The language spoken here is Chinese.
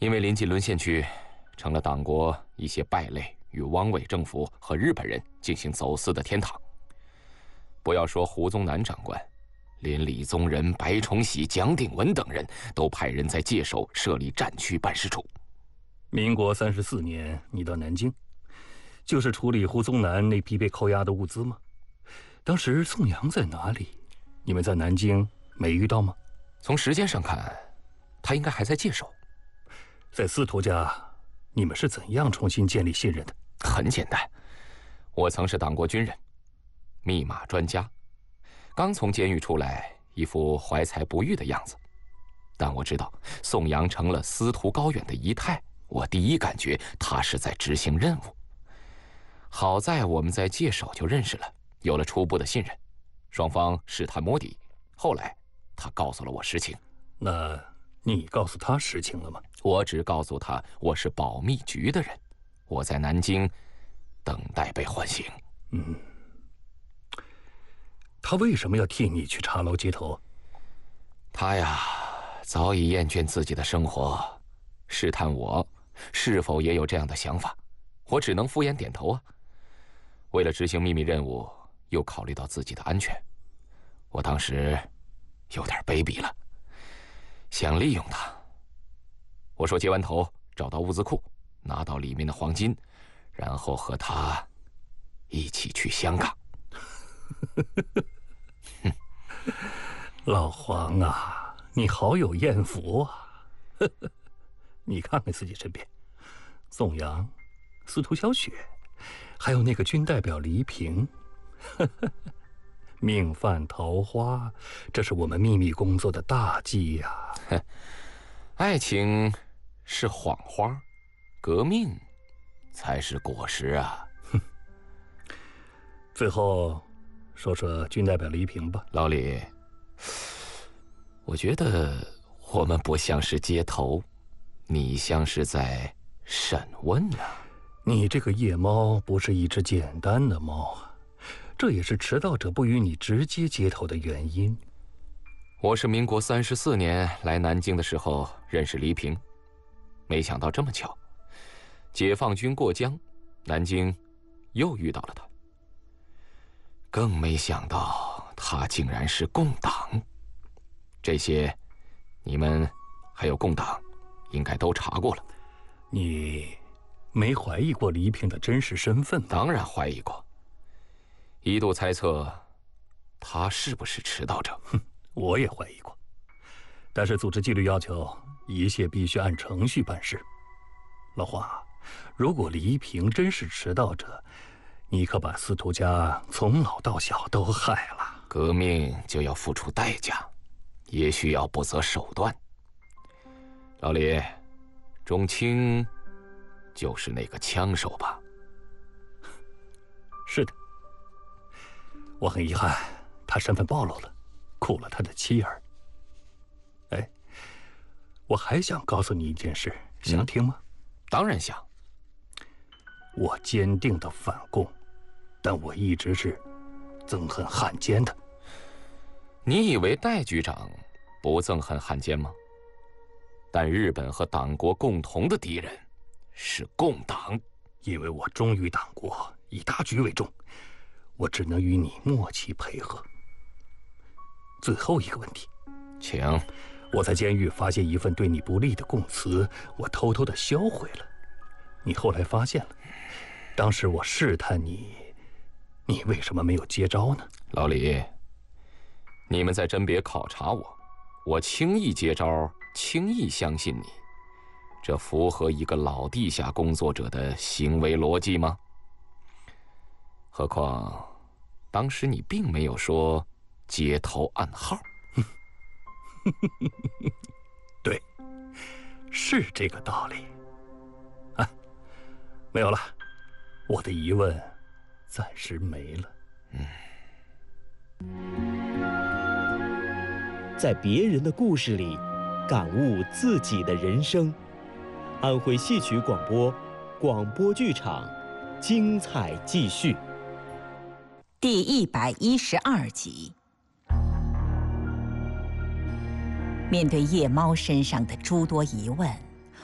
因为临近沦陷区，成了党国一些败类与汪伪政府和日本人进行走私的天堂。不要说胡宗南长官，连李宗仁、白崇禧、蒋鼎文等人都派人在界首设立战区办事处。 民国34年，你到南京，就是处理胡宗南那批被扣押的物资吗？当时宋阳在哪里？你们在南京没遇到吗？ 从时间上看，他应该还在界首。 在司徒家，你们是怎样重新建立信任的？ 很简单，我曾是党国军人，密码专家，刚从监狱出来，一副怀才不遇的样子。但我知道宋阳成了司徒高远的姨太，我第一感觉他是在执行任务。好在我们在界首就认识了，有了初步的信任，双方试探摸底。后来他告诉了我实情。 那你告诉他实情了吗？ 我只告诉他我是保密局的人，我在南京等待被唤醒。 他为什么要替你去茶楼接头？ 他呀，早已厌倦自己的生活，试探我是否也有这样的想法。我只能敷衍点头啊。为了执行秘密任务，又考虑到自己的安全，我当时有点卑鄙了，想利用他。我说接完头，找到物资库，拿到里面的黄金，然后和他一起去香港。 老黄啊，你好有艳福啊！你看看自己身边，宋阳、司徒小雪，还有那个军代表黎平，命犯桃花，这是我们秘密工作的大忌呀！ 爱情是谎花，革命才是果实啊！ 最后，说说军代表黎平吧。 老李，我觉得我们不像是接头，你像是在审问呢。 你这个夜猫不是一只简单的猫啊，这也是迟到者不与你直接接头的原因。 我是民国34年来南京的时候认识黎平，没想到这么巧，解放军过江，南京又遇到了他。更没想到他竟然是共党。这些你们还有共党应该都查过了。 你没怀疑过黎平的真实身份吗？ 当然怀疑过，一度猜测他是不是迟到者。 我也怀疑过，但是组织纪律要求一切必须按程序办事。老黄，如果黎平真是迟到者，你可把司徒家从老到小都害了。 革命就要付出代价，也需要不择手段。老李，钟青就是那个枪手吧？ 是的，我很遗憾，他身份暴露了，苦了他的妻儿。哎，我还想告诉你一件事，想听吗？ 当然想。 我坚定的反共，但我一直是憎恨汉奸的。 你以为戴局长不憎恨汉奸吗？但日本和党国共同的敌人是共党。 因为我忠于党国，以大局为重，我只能与你默契配合。最后一个问题， 请。 我在监狱发现一份对你不利的供词，我偷偷的销毁了。你后来发现了，当时我试探你，你为什么没有接招呢？ 老李，你们再真别考察我，我轻易接招，轻易相信你，这符合一个老地下工作者的行为逻辑吗？何况当时你并没有说接头暗号。 对，是这个道理。啊，没有了，我的疑问暂时没了。 在别人的故事里感悟自己的人生。安徽戏曲广播，广播剧场，精彩继续。 第112集。面对夜猫身上的诸多疑问，